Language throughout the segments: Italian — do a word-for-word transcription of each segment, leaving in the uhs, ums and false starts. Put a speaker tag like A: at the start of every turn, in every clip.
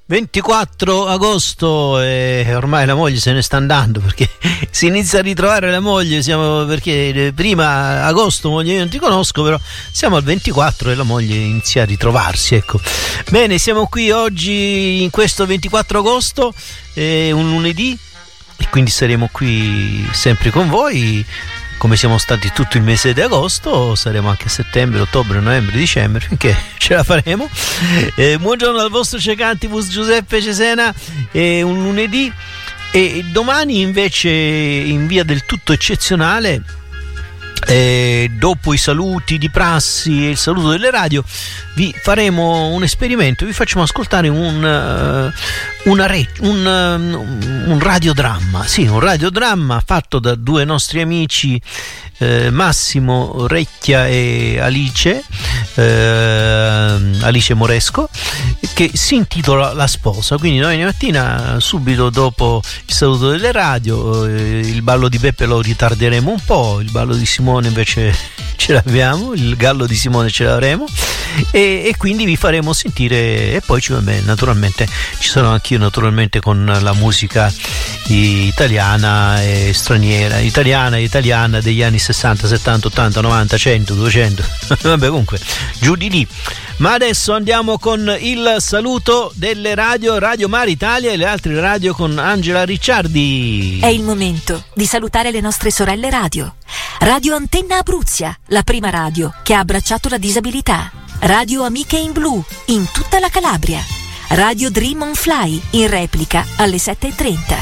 A: ventiquattro agosto e ormai la moglie se ne sta andando perché si inizia a ritrovare la moglie, siamo, perché prima agosto moglie io non ti conosco, però siamo al ventiquattro e la moglie inizia a ritrovarsi, ecco. Bene, siamo qui oggi in questo ventiquattro agosto, è un lunedì e quindi saremo qui sempre con voi come siamo stati tutto il mese di agosto, saremo anche a settembre, ottobre, novembre, dicembre, finché ce la faremo. Eh, buongiorno dal vostro Cecantibus Giuseppe Cesena, è un lunedì e domani invece in via del tutto eccezionale, eh, dopo i saluti di prassi e il saluto delle radio, vi faremo un esperimento, vi facciamo ascoltare un, uh, una re, un, uh, un radiodramma, sì, un radiodramma fatto da due nostri amici, eh, Massimo Recchia e Alice, eh, Alice Moresco, che si intitola La sposa. Quindi noi mattina, subito dopo il saluto delle radio, eh, il ballo di Beppe lo ritarderemo un po', il ballo di Simone invece ce l'abbiamo, il gallo di Simone ce l'avremo, e, e quindi vi faremo sentire, e poi vabbè, naturalmente ci sarò anch'io naturalmente con la musica italiana e straniera, italiana e italiana degli anni sessanta, settanta, ottanta, novanta, cento, duecento vabbè, comunque giù di lì. Ma adesso andiamo con il saluto delle radio, Radio Mare Italia e le altre radio con Angela Ricciardi.
B: È il momento di salutare le nostre sorelle radio. Radio Antenna Abruzia, la prima radio che ha abbracciato la disabilità. Radio Amiche in Blu, in tutta la Calabria. Radio Dream on Fly, in replica alle sette e trenta.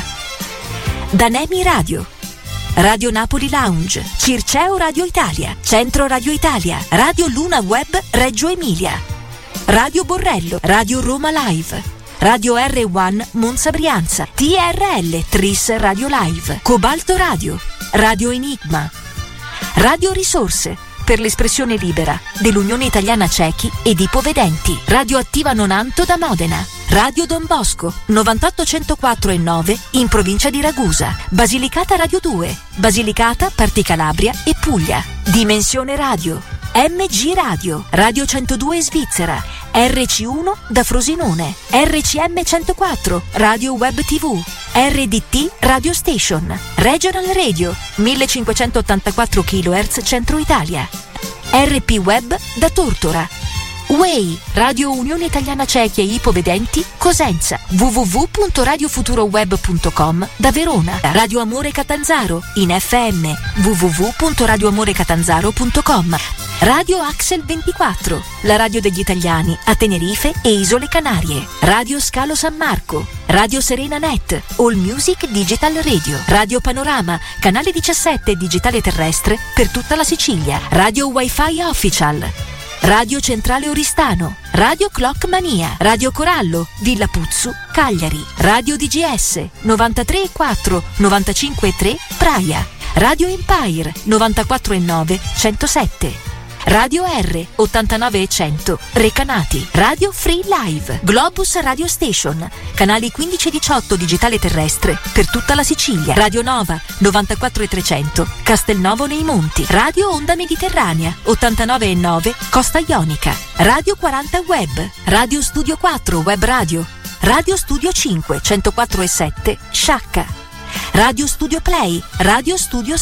B: Danemi Radio. Radio Napoli Lounge, Circeo Radio Italia, Centro Radio Italia, Radio Luna Web Reggio Emilia, Radio Borrello, Radio Roma Live, Radio R uno Monza Brianza, T R L Tris Radio Live, Cobalto Radio, Radio Enigma, Radio Risorse, per l'espressione libera dell'Unione Italiana Cechi ed Ipovedenti, Radio Attiva Nonanto da Modena, Radio Don Bosco novantotto centoquattro e nove in provincia di Ragusa, Basilicata Radio due, Basilicata, Parti Calabria e Puglia, Dimensione Radio, M G Radio, Radio centodue Svizzera, R C uno da Frosinone, R C M centoquattro, Radio Web tivù, R D T Radio Station, Regional Radio, millecinquecentottantaquattro chilohertz Centro Italia, R P Web da Tortora, U E I, Radio Unione Italiana Cechi e Ipovedenti, Cosenza, w w w punto radio futuro web punto com da Verona, Radio Amore Catanzaro, in F M, w w w punto radio amore catanzaro punto com, Radio Axel ventiquattro, la radio degli italiani a Tenerife e Isole Canarie, Radio Scalo San Marco, Radio Serena Net, All Music Digital Radio, Radio Panorama, canale diciassette digitale terrestre per tutta la Sicilia, Radio Wi-Fi Official, Radio Centrale Oristano, Radio Clock Mania, Radio Corallo, Villa Puzzu, Cagliari, Radio D G S novantatré e quattro, novantacinque e tre, Praia, Radio Empire novantaquattro e nove, centosette, Radio R ottantanove e cento, Recanati, Radio Free Live, Globus Radio Station, canali quindici e diciotto digitale terrestre per tutta la Sicilia, Radio Nova novantaquattro e trecento, Castelnuovo nei Monti, Radio Onda Mediterranea ottantanove e nove, Costa Ionica, Radio quaranta Web, Radio Studio quattro Web Radio, Radio Studio cinque centoquattro e sette, Sciacca, Radio Studio Play, Radio Studio